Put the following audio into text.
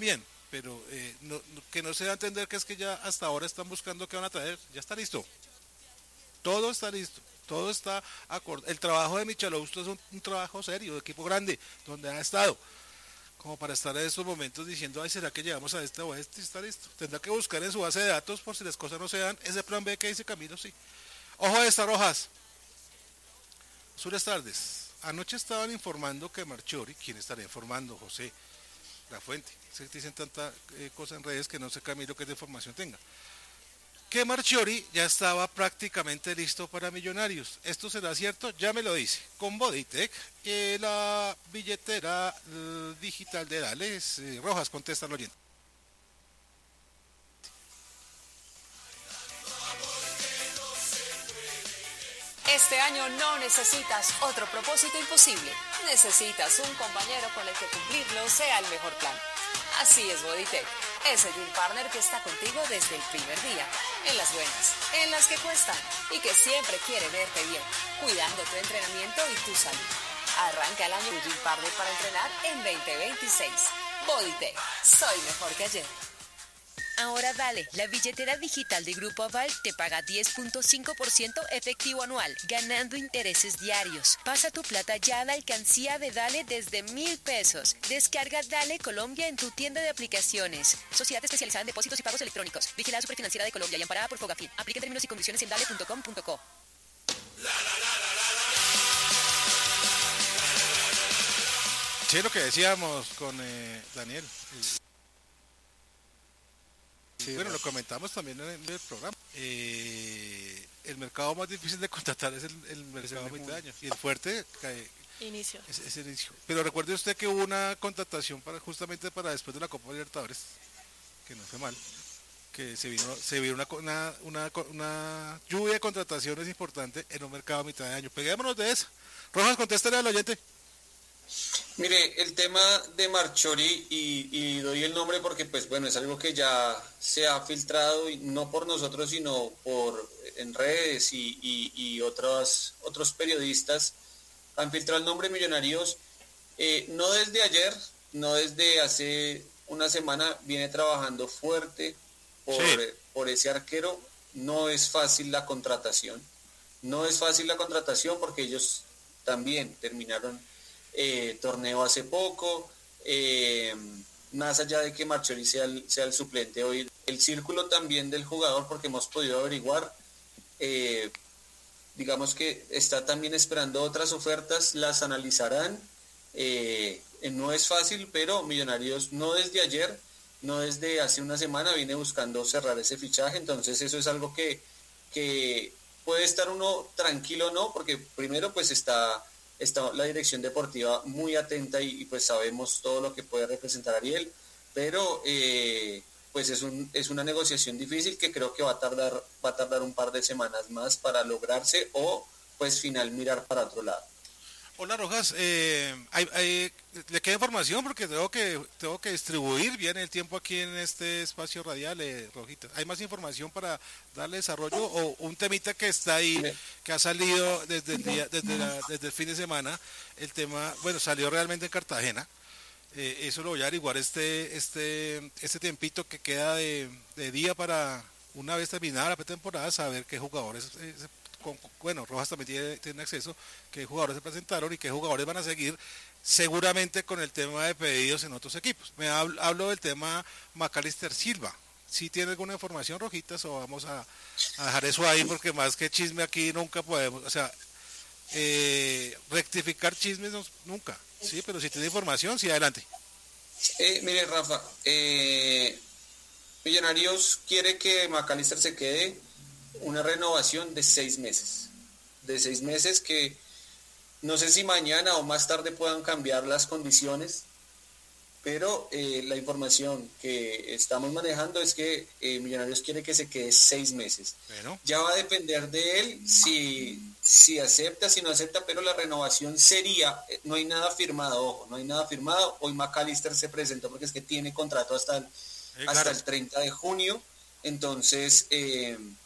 también, pero que no se da a entender que es que ya hasta ahora están buscando qué van a traer, ya está listo, todo está listo, todo está acorde. El trabajo de Michelausto es un trabajo serio, de equipo grande, donde ha estado, como para estar en estos momentos diciendo, ay, ¿será que llegamos a este o a este? Está listo. Tendrá que buscar en su base de datos por si las cosas no se dan, ese plan B que dice Camilo, sí. Ojo de esta, Rojas. Buenas tardes. Anoche estaban informando que Marchori, ¿quién estaría informando? José, la fuente. Se dicen tanta cosa en redes que no sé Camilo qué de información tenga. Que Marchiori ya estaba prácticamente listo para Millonarios. ¿Esto será cierto? Ya me lo dice. Con Bodytech, la billetera digital de Dales. Rojas, contesta al oyente. Este año no necesitas otro propósito imposible. Necesitas un compañero con el que cumplirlo sea el mejor plan. Así es Bodytech, ese gym partner que está contigo desde el primer día, en las buenas, en las que cuestan y que siempre quiere verte bien, cuidando tu entrenamiento y tu salud. Arranca el año tu gym partner para entrenar en 2026. Bodytech, soy mejor que ayer. Ahora Dale, la billetera digital de Grupo Aval te paga 10.5% efectivo anual, ganando intereses diarios. Pasa tu plata ya a la alcancía de Dale desde 1,000 pesos. Descarga Dale Colombia en tu tienda de aplicaciones. Sociedad especializada en depósitos y pagos electrónicos. Vigilada Superfinanciera de Colombia y amparada por Fogafín. Aplica términos y condiciones en dale.com.co. Sí, lo que decíamos con Daniel. Sí, bueno, lo comentamos también en el programa. El mercado más difícil de contratar es el mercado a mitad de año. Y el fuerte inicio. Es el inicio. Pero recuerde usted que hubo una contratación justamente para después de la Copa Libertadores, que no fue mal, que se vino una lluvia de contrataciones importante en un mercado a mitad de año. Peguémonos de eso. Rojas, contéstale al oyente. Mire, el tema de Marchori, y doy el nombre porque pues bueno, es algo que ya se ha filtrado, y no por nosotros, sino en redes y otros periodistas han filtrado el nombre de Millonarios, no desde ayer, no desde hace una semana, viene trabajando fuerte por ese arquero. No es fácil la contratación, porque ellos también terminaron torneo hace poco, más allá de que Marchori sea el suplente hoy, el círculo también del jugador, porque hemos podido averiguar, digamos que está también esperando otras ofertas, las analizarán, no es fácil, pero Millonarios no desde ayer, no desde hace una semana viene buscando cerrar ese fichaje. Entonces eso es algo que puede estar uno tranquilo, ¿no? Porque primero pues está la dirección deportiva muy atenta y pues sabemos todo lo que puede representar Ariel, pero pues es una negociación difícil que creo que va a tardar un par de semanas más para lograrse, o pues final mirar para otro lado. Hola Rojas, le queda información porque tengo que distribuir bien el tiempo aquí en este espacio radial, Rojita. ¿Hay más información para darle desarrollo o un temita que está ahí, que ha salido desde el fin de semana? El tema, bueno, salió realmente en Cartagena. Eso lo voy a averiguar este tiempito que queda de día para una vez terminada la pretemporada, saber qué jugadores bueno, Rojas también tiene acceso, qué jugadores se presentaron y qué jugadores van a seguir, seguramente con el tema de pedidos en otros equipos. Hablo del tema Macalister Silva. ¿Sí tiene alguna información, Rojitas, o vamos a dejar eso ahí, porque más que chisme aquí nunca podemos, o sea, rectificar chismes nunca, sí, pero si tiene información, sí, adelante. Mire, Rafa, Millonarios quiere que Macalister se quede una renovación de 6 meses. De 6 meses que no sé si mañana o más tarde puedan cambiar las condiciones, pero la información que estamos manejando es que Millonarios quiere que se quede 6 meses. Bueno. Ya va a depender de él si acepta, si no acepta, pero la renovación sería, no hay nada firmado, ojo, no hay nada firmado. Hoy Macalister se presentó porque es que tiene contrato hasta el 30 de junio, entonces